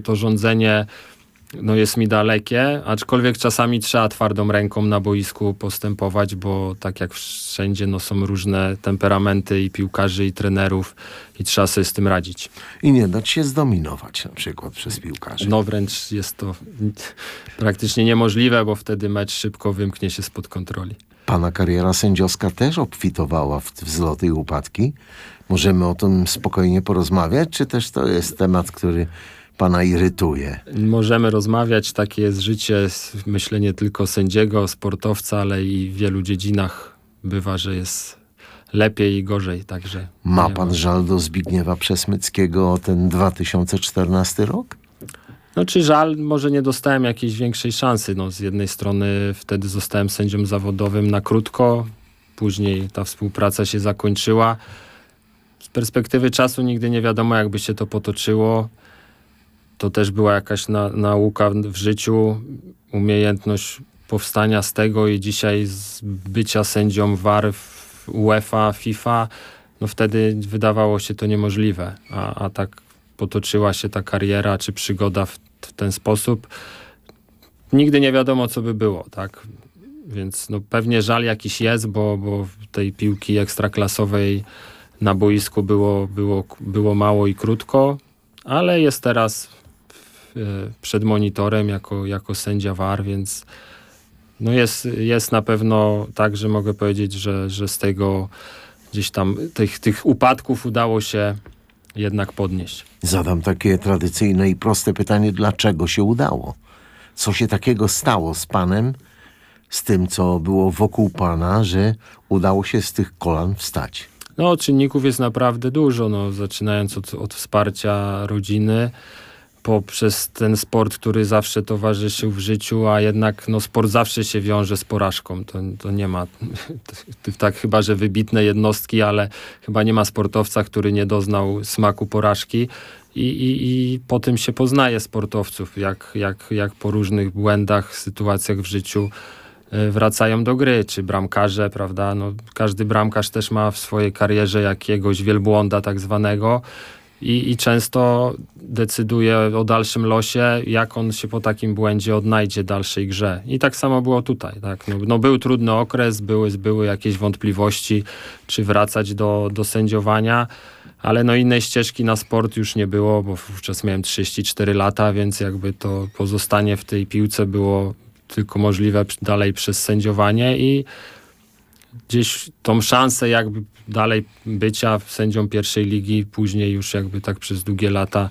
To rządzenie jest mi dalekie, aczkolwiek czasami trzeba twardą ręką na boisku postępować, bo tak jak wszędzie są różne temperamenty i piłkarzy, i trenerów i trzeba sobie z tym radzić. I nie dać się zdominować na przykład przez piłkarzy. Wręcz jest to praktycznie niemożliwe, bo wtedy mecz szybko wymknie się spod kontroli. Pana kariera sędziowska też obfitowała w wzloty i upadki. Możemy o tym spokojnie porozmawiać, czy też to jest temat, który pana irytuje? Możemy rozmawiać, takie jest życie, myślę nie tylko sędziego, sportowca, ale i w wielu dziedzinach bywa, że jest lepiej i gorzej. Także ma pan żal do Zbigniewa Przesmyckiego o ten 2014 rok? Czy żal? Może nie dostałem jakiejś większej szansy. Z jednej strony wtedy zostałem sędzią zawodowym na krótko, później ta współpraca się zakończyła. Z perspektywy czasu nigdy nie wiadomo, jakby się to potoczyło. To też była jakaś nauka w życiu, umiejętność powstania z tego i dzisiaj z bycia sędzią VAR w UEFA, FIFA, wtedy wydawało się to niemożliwe, a tak potoczyła się ta kariera czy przygoda w ten sposób. Nigdy nie wiadomo, co by było, tak? Więc pewnie żal jakiś jest, bo tej piłki ekstraklasowej na boisku było mało i krótko, ale jest teraz przed monitorem jako sędzia VAR, więc jest na pewno tak, że mogę powiedzieć, że z tego gdzieś tam tych upadków udało się jednak podnieść. Zadam takie tradycyjne i proste pytanie, dlaczego się udało? Co się takiego stało z panem, z tym, co było wokół pana, że udało się z tych kolan wstać? Czynników jest naprawdę dużo, zaczynając od wsparcia rodziny, poprzez ten sport, który zawsze towarzyszył w życiu, a jednak sport zawsze się wiąże z porażką. To nie ma, tak chyba, że wybitne jednostki, ale chyba nie ma sportowca, który nie doznał smaku porażki i po tym się poznaje sportowców, jak po różnych błędach, sytuacjach w życiu wracają do gry, czy bramkarze, prawda? Każdy bramkarz też ma w swojej karierze jakiegoś wielbłąda tak zwanego, i często decyduje o dalszym losie, jak on się po takim błędzie odnajdzie w dalszej grze. I tak samo było tutaj. Tak? Był trudny okres, były jakieś wątpliwości, czy wracać do sędziowania, ale innej ścieżki na sport już nie było, bo wówczas miałem 34 lata, więc jakby to pozostanie w tej piłce było tylko możliwe dalej przez sędziowanie i gdzieś tą szansę jakby dalej bycia sędzią pierwszej ligi, później już jakby tak przez długie lata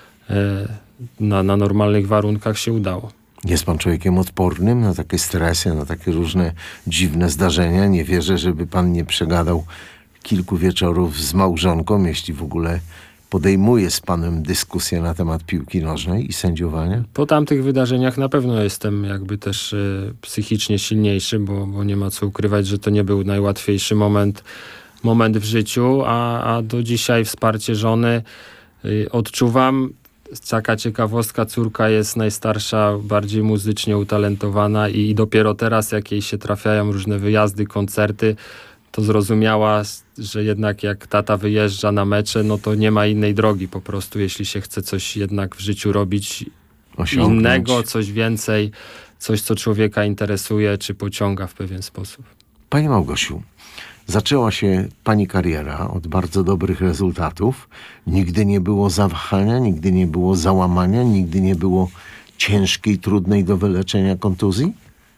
na normalnych warunkach się udało. Jest pan człowiekiem odpornym na takie stresy, na takie różne dziwne zdarzenia? Nie wierzę, żeby pan nie przegadał kilku wieczorów z małżonką, jeśli w ogóle podejmuje z panem dyskusję na temat piłki nożnej i sędziowania? Po tamtych wydarzeniach na pewno jestem jakby też psychicznie silniejszy, bo nie ma co ukrywać, że to nie był najłatwiejszy moment w życiu, a do dzisiaj wsparcie żony odczuwam. Taka ciekawostka, córka jest najstarsza, bardziej muzycznie utalentowana i dopiero teraz, jak jej się trafiają różne wyjazdy, koncerty, to zrozumiała, że jednak jak tata wyjeżdża na mecze, to nie ma innej drogi po prostu, jeśli się chce coś jednak w życiu robić innego, coś więcej, coś, co człowieka interesuje, czy pociąga w pewien sposób. Pani Małgosiu, zaczęła się pani kariera od bardzo dobrych rezultatów. Nigdy nie było zawahania, nigdy nie było załamania, nigdy nie było ciężkiej, trudnej do wyleczenia kontuzji?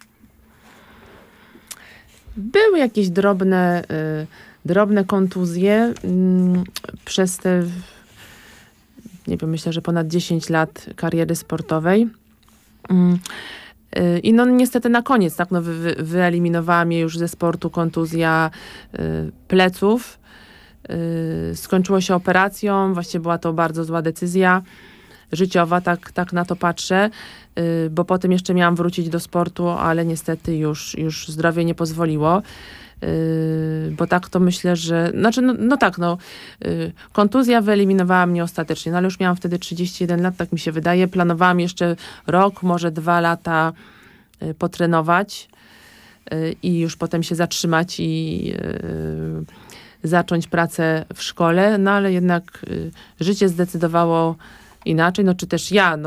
Były jakieś drobne kontuzje przez te, nie wiem, myślę, że ponad 10 lat kariery sportowej. I niestety na koniec wyeliminowała mnie już ze sportu kontuzja pleców. Skończyło się operacją, właściwie była to bardzo zła decyzja życiowa, tak na to patrzę, bo potem jeszcze miałam wrócić do sportu, ale niestety już zdrowie nie pozwoliło. Bo tak to myślę, że... kontuzja wyeliminowała mnie ostatecznie, ale już miałam wtedy 31 lat, tak mi się wydaje. Planowałam jeszcze rok, może 2 lata potrenować i już potem się zatrzymać i zacząć pracę w szkole, ale jednak życie zdecydowało inaczej, czy też ja,